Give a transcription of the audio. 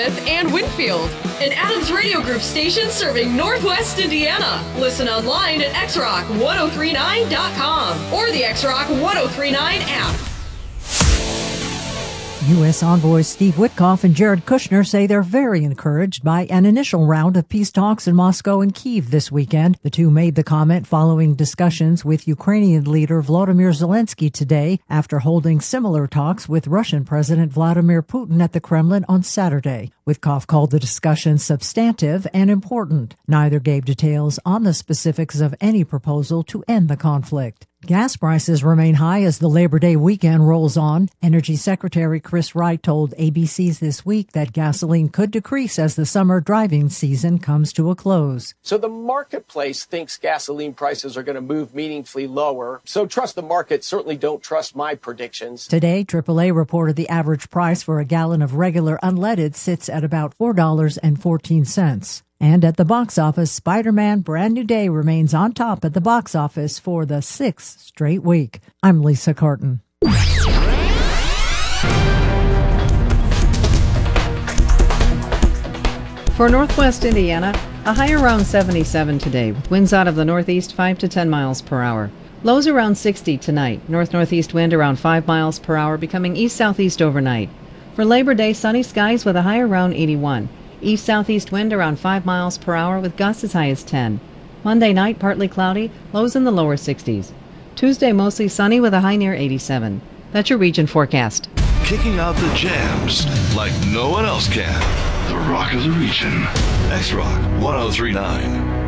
Smith, and Winfield. An Adams Radio Group station serving Northwest Indiana. Listen online at xrock1039.com or the XRock 1039 app. U.S. envoys Steve Witkoff and Jared Kushner say they're very encouraged by an initial round of peace talks in Moscow and Kyiv this weekend. The two made the comment following discussions with Ukrainian leader Volodymyr Zelensky today after holding similar talks with Russian President Vladimir Putin at the Kremlin on Saturday. Witkoff called the discussion substantive and important. Neither gave details on the specifics of any proposal to end the conflict. Gas prices remain high as the Labor Day weekend rolls on. Energy Secretary Chris Wright told ABC's This Week that gasoline could decrease as the summer driving season comes to a close. So the marketplace thinks gasoline prices are going to move meaningfully lower. So trust the market. Certainly don't trust my predictions. Today, AAA reported the average price for a gallon of regular unleaded sits at about $4.14. And at the box office, Spider-Man Brand New Day remains on top at the box office for the 6th straight week. I'm Lisa Carton. For Northwest Indiana, a high around 77 today, with winds out of the northeast 5 to 10 miles per hour. Lows around 60 tonight. North-northeast wind around 5 miles per hour, becoming east-southeast overnight. For Labor Day, sunny skies with a high around 81. East-southeast wind around 5 miles per hour with gusts as high as 10. Monday night, partly cloudy, lows in the lower 60s. Tuesday, mostly sunny with a high near 87. That's your region forecast. Kicking out the jams like no one else can. The Rock of the Region. X-Rock 1039.